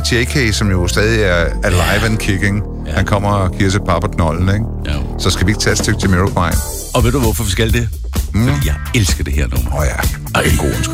JK, som jo stadig er alive and kicking. Ja. Han kommer og giver sig bare på knolden, ikke? Ja. Så skal vi ikke tage et stykke Jamiroquai? Og ved du, hvorfor vi skal det? Fordi jeg elsker det her nummer. Ja, det er en god undskyld.